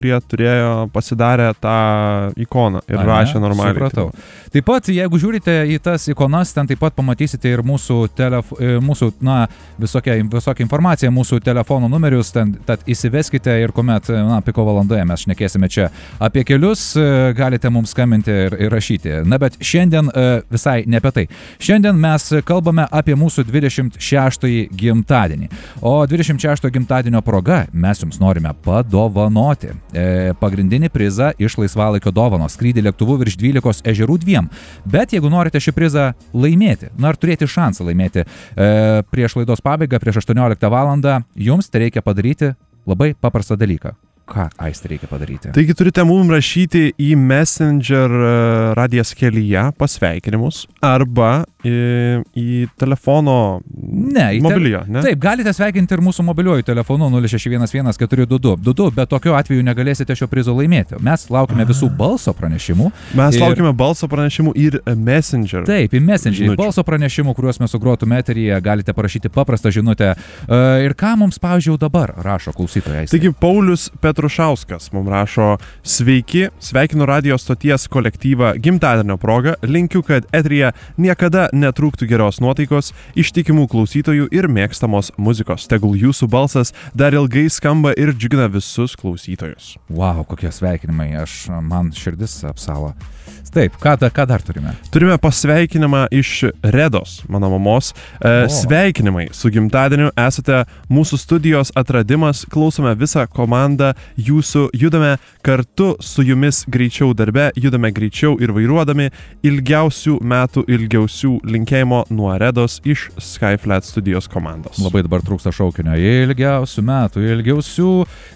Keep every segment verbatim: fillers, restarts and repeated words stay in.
kurie turėjo pasidarę tą ikoną ir A, rašė ne? normaliai. Supratau. Taip pat, jeigu žiūrite į tas ikonas, ten taip pat pamatysite ir mūsų, telef... mūsų na, visokią, visokią informaciją, mūsų telefonų numerius, ten, tad įsiveskite ir kuomet, na, piko valandoje mes šnekėsime čia apie kelius, galite mums skambinti ir, ir rašyti. Na, bet šiandien visai ne apie tai. Šiandien mes kalbame apie mūsų dvidešimt šeštąjį gimtadienį. O dvidešimt šeštojo gimtadienio proga mes jums norime padovanoti E, pagrindinį prizą iš laisvalaikio dovanos skrydį lėktuvu virš dvylikos ežerų dviem. Bet jeigu norite šį prizą laimėti, na ar turėti šansą laimėti e, prieš laidos pabaigą, prieš aštuonioliktą valandą, jums tai reikia padaryti labai paprastą dalyką. Ką, Aistė, reikia padaryti? Taigi turite mums rašyti į Messenger radijas kelyje pasveikinimus arba į, į telefono ne, mobilio. Te... Taip, galite sveikinti ir mūsų mobiliuoju telefonu nulis šeši vienas vienas keturi du du du du, bet tokiu atveju negalėsite šio prizo laimėti. Mes laukime visų balso pranešimų. Mes ir... laukime balso pranešimų ir Messenger. Taip, į Messenger. Balso pranešimų, kuriuos mes sugrotume eteryje, galite parašyti paprastą žinutę. Ir ką mums, pavyzdžiui, dabar rašo klausytojai? Taigi, Paulius Petrušauskas mums rašo: sveiki, sveikinu radio stoties kolektyvą gimtadienio proga, linkiu, kad eteryje niekada netrūktų geros nuotaikos, ištikimų klausytojų ir mėgstamos muzikos. Tegul jūsų balsas dar ilgai skamba ir džiugina visus klausytojus. Wow, kokie sveikinimai, aš, man širdis apsalo. Taip, ką, ką dar turime? Turime pasveikinimą iš Redos, mano mamos. E, sveikinimai su gimtadieniu, esate mūsų studijos atradimas, klausome visą komandą jūsų, judame kartu su jumis greičiau darbe, judame greičiau ir vairuodami. Ilgiausių metų, ilgiausių linkėjimo nuo Redos iš Skyflat studijos komandos. Labai dabar trūksta šaukinio. Ilgiausių metų, ilgiausių.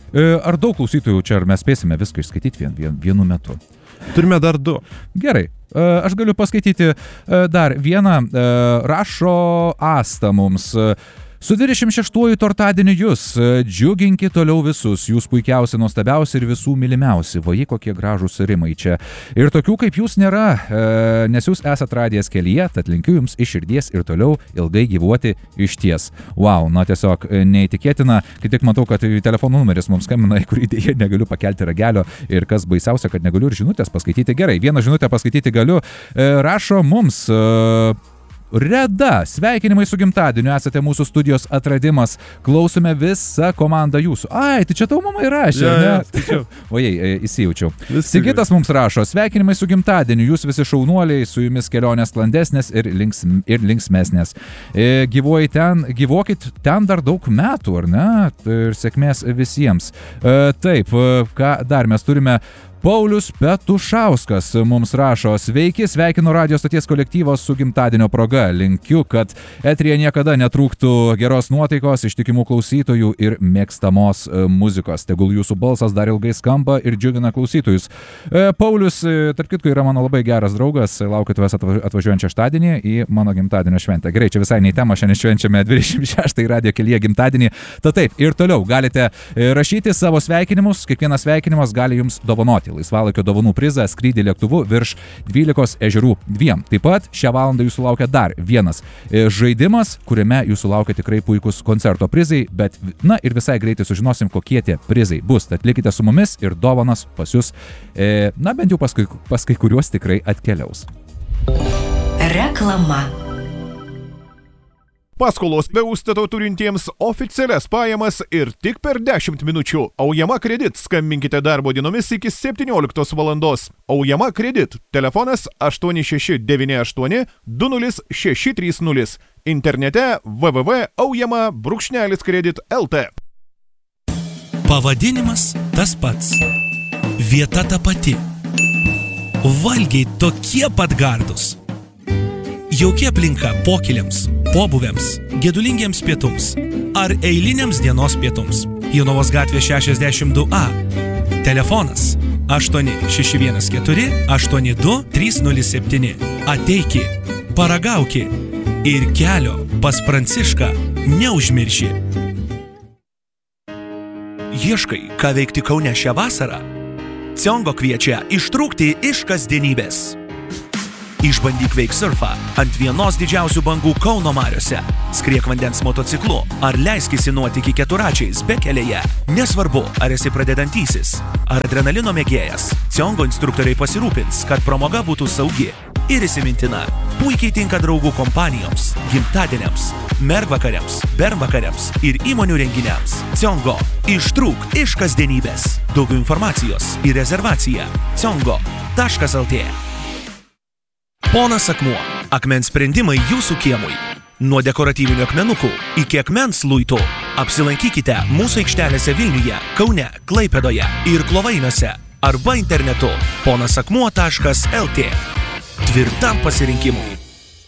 Ar daug klausytojų čia, ar mes spėsime viską išskaityti vien, vien, vienu metu? Turime dar du. Gerai, aš galiu paskaityti dar vieną. Rašo Asta mums. Su dvidešimt šeštuoju tortadieniu jūs, džiuginkit toliau visus, jūs puikiausi, nuostabiausi ir visų mylimiausi. Vai, kokie gražūs rimai čia. Ir tokių kaip jūs nėra, nes jūs esat radijas kelyje, tad linkiu jums iš širdies ir toliau ilgai gyvuoti išties. Wow, na tiesiog neįtikėtina, kai tik matau, kad telefonų numeris mums skambina, į kurį dėje negaliu pakelti ragelio ir kas baisiausia, kad negaliu ir žinutės paskaityti. Gerai, vieną žinutę paskaityti galiu. Rašo mums... Reda, sveikinimai su gimtadieniu, esate mūsų studijos atradimas, klausome visą komandą jūsų. Ai, tai čia tau mama įrašė, ja, ne? Ja, Ojei, įsijaučiau. Sigitas mums rašo: sveikinimai su gimtadieniu, jūs visi šaunuoliai, su jumis kelionės sklandesnės ir, links, ir linksmesnės. E, gyvuoji ten, gyvuokit ten dar daug metų, ar ne? Ir sėkmės visiems. E, taip, ką dar mes turime? Paulius Petušauskas mums rašo: sveiki, sveikinu radio stoties kolektyvos su gimtadienio proga. Linkiu, kad eteryje niekada netrūktų geros nuotaikos, ištikimų klausytojų ir mėgstamos muzikos. Tegul jūsų balsas dar ilgai skamba ir džiugina klausytojus. Paulius, tarp kitko, yra mano labai geras draugas. Laukiu tavęs atvažiuojant šeštadienį į mano gimtadienio šventę. Gerai, čia visai nei tema, šiandien švenčiame dvidešimt šeštąjį radio kelyje gimtadienį. Tad taip, ir toliau galite rašyti savo sveikinimus. Kiekvienas sveikinimas gali jums dovanoti laisvalaikio dovanų prizą skrydį lėktuvu virš dvylikos ežerų dviem. Taip pat šią valandą jūsų laukia dar vienas žaidimas, kuriame jūsų laukia tikrai puikus koncerto prizai, bet na ir visai greitai sužinosim, kokie tie prizai bus. Tad likite su mumis ir dovanas pas jūs, e, na bent jau pas, pas kai kuriuos tikrai atkeliaus. Reklama. Paskolos be užstato turintiems oficialias pajamas ir tik per dešimt minučių. Aujama Kredit. Skambinkite darbo dienomis iki septynioliktos valandos. Aujama Kredit. Telefonas aštuoni šeši devyni aštuoni du nulis šeši trys nulis. Internete w w w taškas aujama brūkšnelis kredit taškas l t. Pavadinimas tas pats. Vieta ta pati. Valgiai tokie pat gardūs. Jaukia aplinka pokyliams, pobūviams, gedulingiems pietums ar eiliniams dienos pietums. Jonavos gatvė šešiasdešimt du A. Telefonas aštuoni šeši vienas keturi aštuoni du trys nulis septyni. Ateiki, paragauki ir kelio pas Prancišką neužmirši. Ieškai, ką veikti Kaune šią vasarą? Ciongo kviečia ištrūkti iš kasdienybės. Išbandyk Wakesurfą ant vienos didžiausių bangų Kauno mariose. Skriek vandens motociklu ar leiskis į nuotykį keturačiais bekelėje. Nesvarbu, ar esi pradedantysis, ar adrenalino mėgėjas. Ciongo instruktoriai pasirūpins, kad pramoga būtų saugi ir įsimintina. Puikiai tinka draugų kompanijoms, gimtadieniams, mergvakariams, bernvakariams ir įmonių renginiams. Ciongo. Ištrūk iš kasdienybės. Daugiau informacijos ir rezervacija ciongo taškas lt. Ponas Akmuo. Akmens sprendimai jūsų kiemui. Nuo dekoratyvinių akmenukų iki akmens luitų. Apsilankykite mūsų aikštelėse Vilniuje, Kaune, Klaipėdoje ir Klovainiuose arba internetu ponas akmuo taškas lt. Tvirtam pasirinkimui.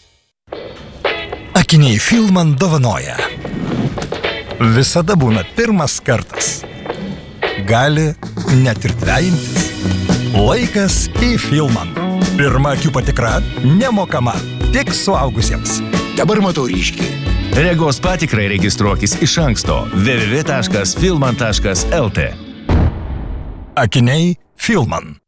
Akiniai Filman dovanoja. Visada būna pirmas kartas. Gali net ir dvejintis. Laikas į Filman. Pirma akių patikra nemokama, tik suaugusiems. Dabar matau ryškiai. Regos patikrai registruokis iš anksto w w w taškas filman taškas lt. Akiniai Filman.